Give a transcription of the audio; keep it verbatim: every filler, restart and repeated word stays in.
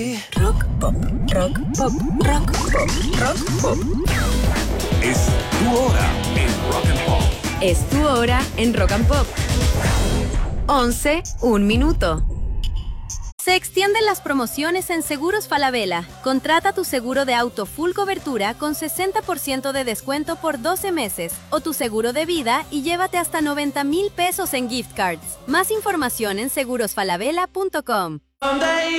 Rock pop, rock pop, rock pop, rock pop. Es tu hora en Rock and Pop. Es tu hora en Rock and Pop. once, un minuto. Se extienden las promociones en Seguros Falabella. Contrata tu seguro de auto full cobertura con sesenta por ciento de descuento por doce meses o tu seguro de vida y llévate hasta noventa mil pesos en gift cards. Más información en seguros falabella punto com.